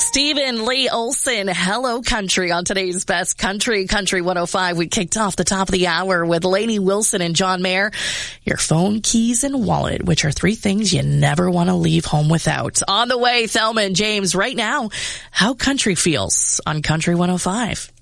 Stephen Lee Olson, Hello Country on today's Best Country, Country 105. We kicked off the top of the hour with Lainey Wilson and John Mayer. Your phone, keys, and wallet, which are three things you never want to leave home without. On the way, Thelma and James right now. How country feels on Country 105.